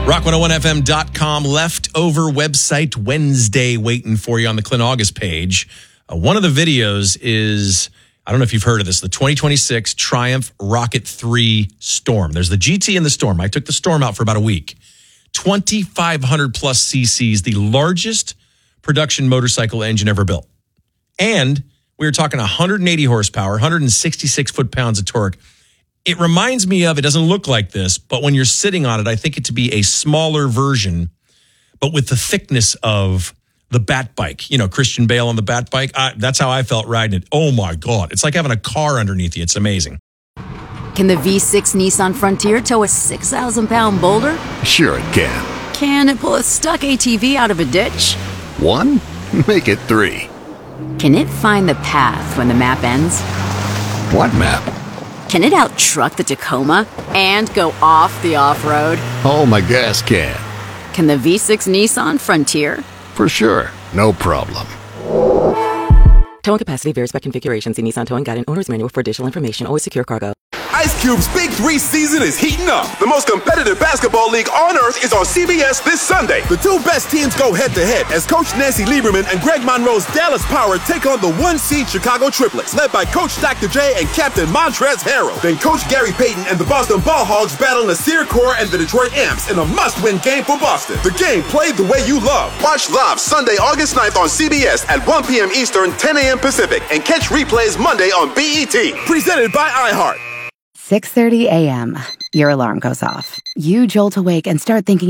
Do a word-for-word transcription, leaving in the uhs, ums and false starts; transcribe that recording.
rock one oh one F M dot com leftover website Wednesday waiting for you on the Clint August page. Uh, one of the videos is, I don't know if you've heard of this, the twenty twenty-six Triumph Rocket three Storm. There's the G T and the Storm. I took the Storm out for about a week. twenty-five hundred plus C Cs, the largest production motorcycle engine ever built. And we were talking one hundred eighty horsepower, one hundred sixty-six foot-pounds of torque. It reminds me of, it doesn't look like this, but when you're sitting on it, I think it to be a smaller version, but with the thickness of the Bat Bike. You know, Christian Bale on the Bat Bike. I, that's how I felt riding it. Oh my God. It's like having a car underneath you. It's amazing. Can the V six Nissan Frontier tow a six thousand pound boulder? Sure it can. Can it pull a stuck A T V out of a ditch? One? Make it three. Can it find the path when the map ends? What map? Can it out-truck the Tacoma and go off the off-road? Oh, my gas can. Can the V six Nissan Frontier? For sure. No problem. Towing capacity varies by configuration. See Nissan Towing Guide and Owner's Manual for additional information. Always secure cargo. Ice Cube's Big Three season is heating up. The most competitive basketball league on earth is on C B S this Sunday. The two best teams go head-to-head as Coach Nancy Lieberman and Greg Monroe's Dallas Power take on the one-seed Chicago Triplets, led by Coach Doctor J and Captain Montrezl Harrell. Then Coach Gary Payton and the Boston Ball Hogs battle Nasir Kaur and the Detroit Amps in a must-win game for Boston. The game played the way you love. Watch live Sunday, August ninth on C B S at one p.m. Eastern, ten a.m. Pacific, and catch replays Monday on B E T. Presented by iHeart. six thirty a.m. Your alarm goes off. You jolt awake and start thinking